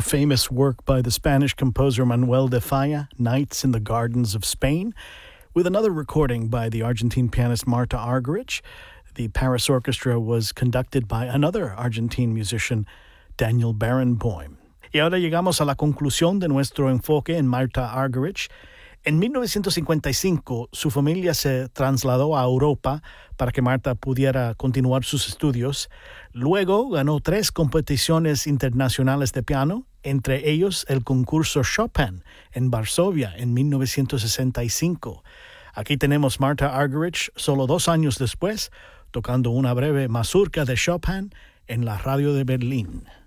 famous work by the Spanish composer Manuel de Falla, Nights in the Gardens of Spain, with another recording by the Argentine pianist Marta Argerich. The Paris Orchestra was conducted by another Argentine musician, Daniel Barenboim. Y ahora llegamos a la conclusión de nuestro enfoque en Marta Argerich. En 1955, su familia se trasladó a Europa para que Marta pudiera continuar sus estudios. Luego ganó 3 competiciones internacionales de piano, entre ellos el concurso Chopin en Varsovia en 1965. Aquí tenemos Marta Argerich solo 2 años después, tocando una breve mazurka de Chopin en la radio de Berlín.